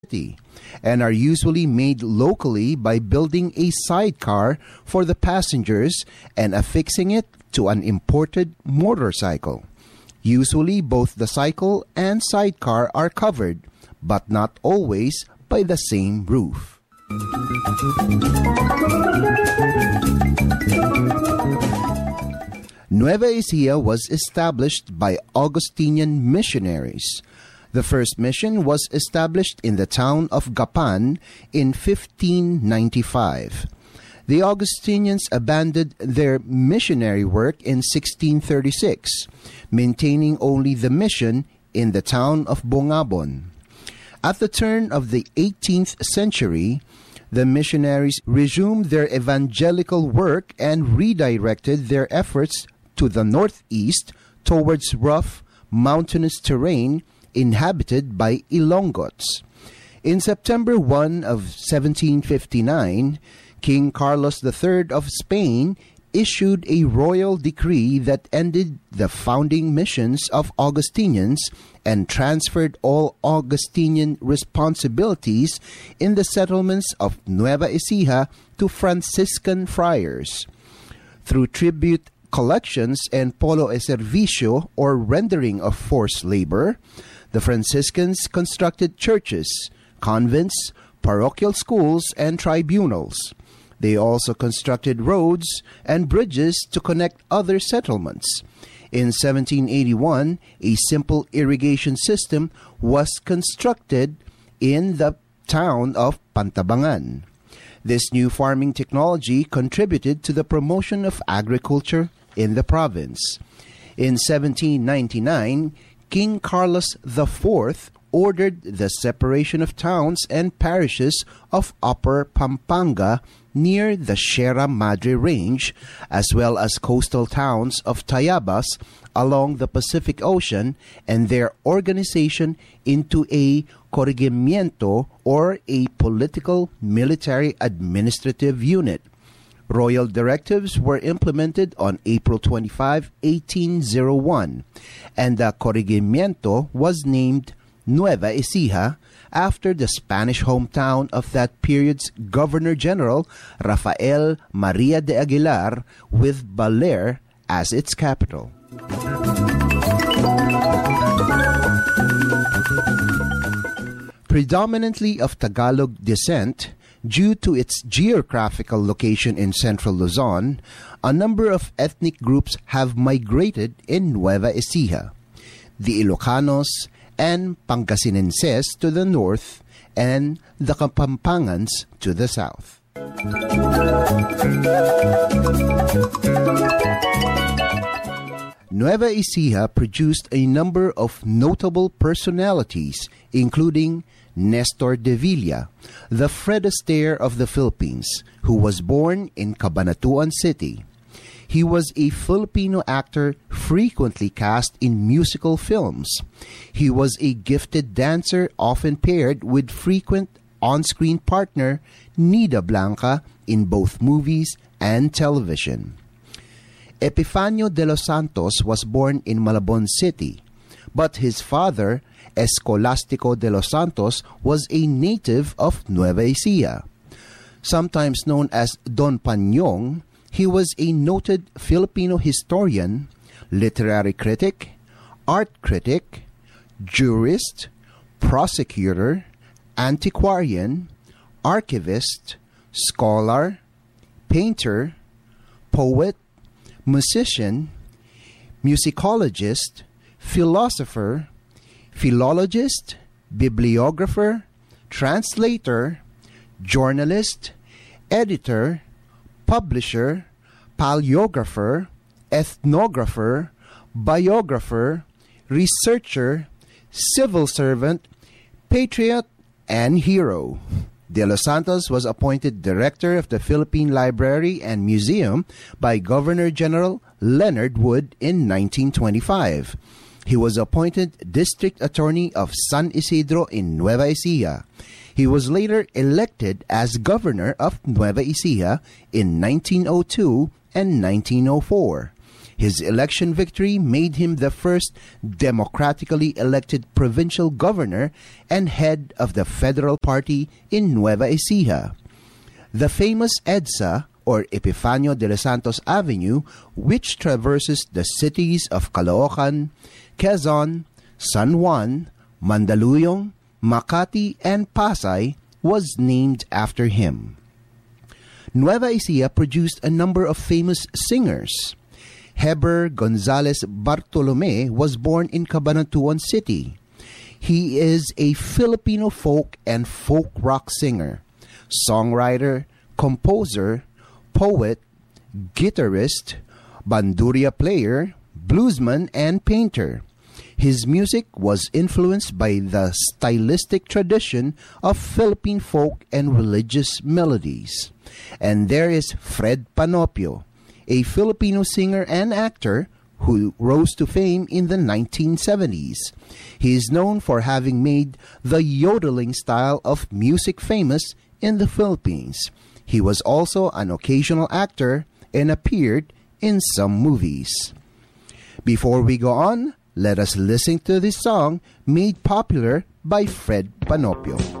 and are usually made locally by building a sidecar for the passengers and affixing it to an imported motorcycle. Usually both the cycle and sidecar are covered, but not always by the same roof. Nueva Ecija was established by Augustinian missionaries. The first mission was established in the town of Gapan in 1595. The Augustinians abandoned their missionary work in 1636, maintaining only the mission in the town of Bongabon. At the turn of the 18th century, the missionaries resumed their evangelical work and redirected their efforts to the northeast towards rough, mountainous terrain inhabited by Ilongots. In September 1 of 1759, King Carlos III of Spain issued a royal decree that ended the founding missions of Augustinians and transferred all Augustinian responsibilities in the settlements of Nueva Ecija to Franciscan friars. Through tribute collections and polo e servicio, or rendering of forced labor, the Franciscans constructed churches, convents, parochial schools, and tribunals. They also constructed roads and bridges to connect other settlements. In 1781, a simple irrigation system was constructed in the town of Pantabangan. This new farming technology contributed to the promotion of agriculture in the province. In 1799, King Carlos IV ordered the separation of towns and parishes of Upper Pampanga near the Sierra Madre Range, as well as coastal towns of Tayabas along the Pacific Ocean, and their organization into a corregimiento, or a political military administrative unit. Royal directives were implemented on April 25, 1801, and the corregimiento was named Nueva Ecija after the Spanish hometown of that period's Governor-General, Rafael Maria de Aguilar, with Baler as its capital. Predominantly of Tagalog descent, due to its geographical location in central Luzon, a number of ethnic groups have migrated in Nueva Ecija. The Ilocanos and Pangasinenses to the north, and the Kapampangans to the south. Nueva Ecija produced a number of notable personalities, including Nestor de Villa, the Fred Astaire of the Philippines, who was born in Cabanatuan City. He was a Filipino actor frequently cast in musical films. He was a gifted dancer, often paired with frequent on-screen partner Nida Blanca in both movies and television. Epifanio de los Santos was born in Malabon City, but his father, Escolastico de los Santos, was a native of Nueva Ecija. Sometimes known as Don Panyong, he was a noted Filipino historian, literary critic, art critic, jurist, prosecutor, antiquarian, archivist, scholar, painter, poet, musician, musicologist, philosopher, philologist, bibliographer, translator, journalist, editor, publisher, paleographer, ethnographer, biographer, researcher, civil servant, patriot, and hero. De los Santos was appointed director of the Philippine Library and Museum by Governor-General Leonard Wood in 1925. He was appointed district attorney of San Isidro in Nueva Ecija. He was later elected as governor of Nueva Ecija in 1902 and 1904. His election victory made him the first democratically elected provincial governor and head of the federal party in Nueva Ecija. The famous EDSA, or Epifanio de los Santos Avenue, which traverses the cities of Caloocan, Quezon, San Juan, Mandaluyong, Makati, and Pasay, was named after him. Nueva Ecija produced a number of famous singers. Heber Gonzalez Bartolome was born in Cabanatuan City. He is a Filipino folk and folk rock singer, songwriter, composer, poet, guitarist, bandurria player, bluesman, and painter. His music was influenced by the stylistic tradition of Philippine folk and religious melodies. And there is Fred Panopio, a Filipino singer and actor who rose to fame in the 1970s. He is known for having made the yodeling style of music famous in the Philippines. He was also an occasional actor and appeared in some movies. Before we go on, let us listen to this song made popular by Fred Panopio.